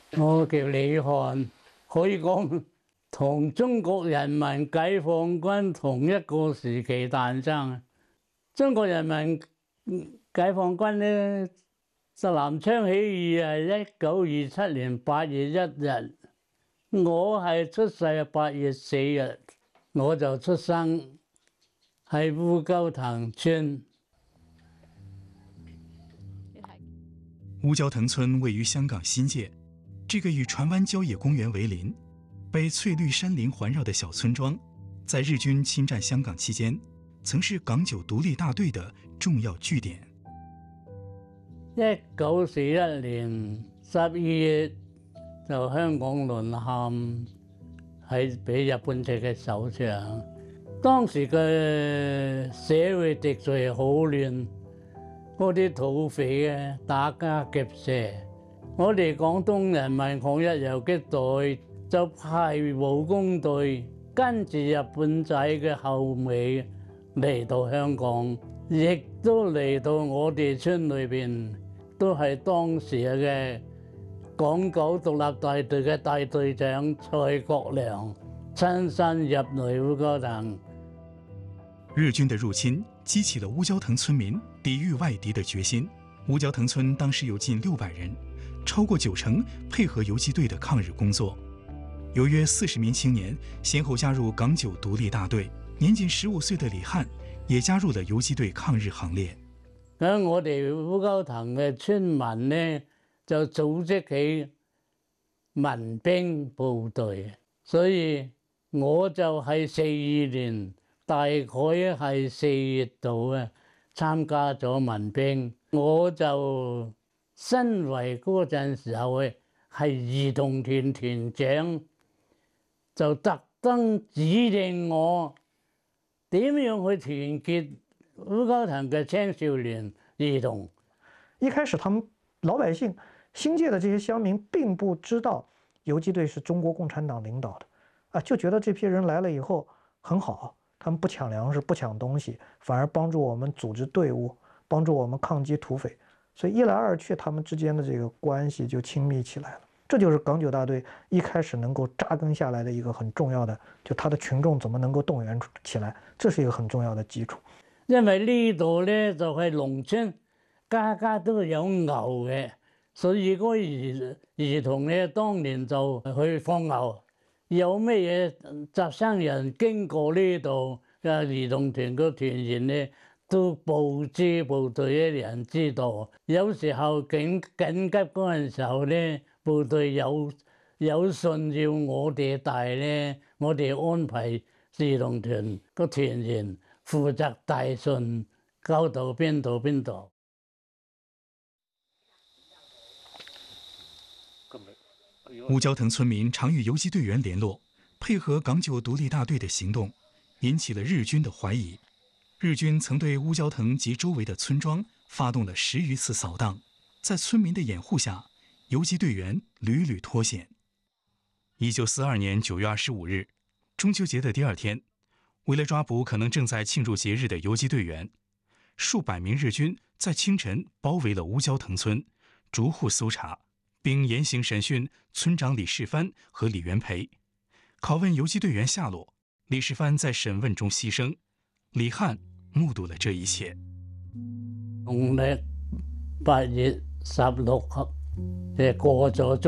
我叫李漢，可以講同中國人民解放軍同一個時期誕生。中國人民解放軍呢，就南昌起義係1927年8月1日，我係出世8月4日，我就出生喺烏蛟騰村。 烏蛟騰村位于香港新界，这个以船湾郊野公园为邻、被翠绿山林环绕的小村庄，在日军侵占香港期间，曾是港九獨立大隊的重要據點。 1941年12月就香港淪陷，係俾日本仔嘅手上。當時嘅社會秩序好亂。嗰啲土匪啊，打家劫舍，我哋廣東人民抗日游擊隊就派武工隊跟住日本仔嘅後尾嚟到香港，亦都嚟到我哋村裏邊，都係當時嘅港九獨立大隊嘅大隊長蔡國良親身入嚟烏蛟騰。 日軍的入侵激起了烏蛟騰村民抵禦外敵的決心。烏蛟騰村當時有近600人，超過90%配合游擊隊的抗日工作。有約40名青年先後加入港九獨立大隊，年僅15歲的李漢也加入了游擊隊抗日行列。 咁我哋烏蛟騰嘅村民呢，就組織起民兵部隊，所以我就係42年。大概係4月度啊，參加咗民兵，我就身為嗰陣時候嘅係兒童團團長，就特登指定我點樣去團結烏蛟騰嘅青少年兒童。 一開始，他們老百姓、新界的這些鄉民並不知道游擊隊是中國共產黨領導的，啊，就覺得這批人來了以後很好。他們不搶糧食，不搶東西，反而幫助我們組織隊伍，幫助我們抗擊土匪。所以一來二去，他們之間的這個關係就親密起來了。這就是港九大隊一開始能夠扎根下來的一個很重要的，就他的群眾怎麼能夠動員起來，這是一個很重要的基礎。 因為呢度呢就係農村，家家都有牛嘅，所以嗰兒童呢當年就去放牛。有咩嘢雜生人經過呢度嘅兒童團個團員呢，都報知部隊嘅人知道。有時候緊急嗰陣時候呢，部隊有信要我哋帶呢，我哋安排兒童團個團員負責帶信，交到邊度邊度。 烏蛟騰村民常與游擊隊員聯絡，配合港九獨立大隊的行動，引起了日軍的懷疑。日軍曾對烏蛟騰及周圍的村莊發動了10餘次掃蕩，在村民的掩護下，游擊隊員屢屢脫險。1942年9月25日，中秋節的第2天，為了抓捕可能正在慶祝節日的游擊隊員，數百名日軍在清晨包圍了烏蛟騰村，逐戶搜查，並嚴刑審訊村長李世蕃和李元培，拷問游擊隊員下落。李世蕃在審問中犧牲，李漢目睹了這一切。 農曆8月16號，過咗